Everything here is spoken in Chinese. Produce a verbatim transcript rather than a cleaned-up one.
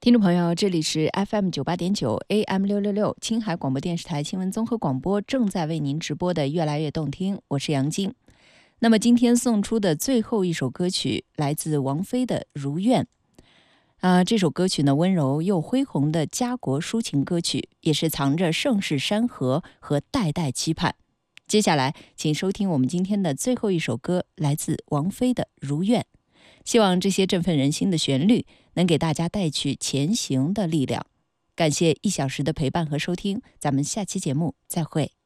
听众朋友，这里是 F M 九八点九 A M 六六六青海广播电视台新闻综合广播，正在为您直播的越来越动听，我是杨晶。那么今天送出的最后一首歌曲来自王菲的《如愿》啊，这首歌曲呢温柔又恢宏的家国抒情歌曲，也是藏着盛世山河和代代期盼。接下来请收听我们今天的最后一首歌，来自王菲的《如愿》。希望这些振奋人心的旋律能给大家带去前行的力量。感谢一小时的陪伴和收听，咱们下期节目再会。